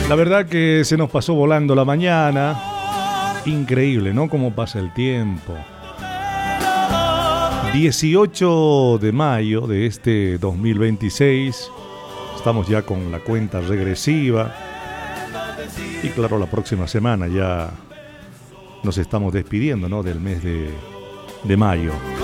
La verdad que se nos pasó volando la mañana. Increíble, ¿no? Cómo pasa el tiempo. 18 de mayo de este 2026. Estamos ya con la cuenta regresiva. Y claro, la próxima semana ya nos estamos despidiendo, ¿no? Del mes de mayo.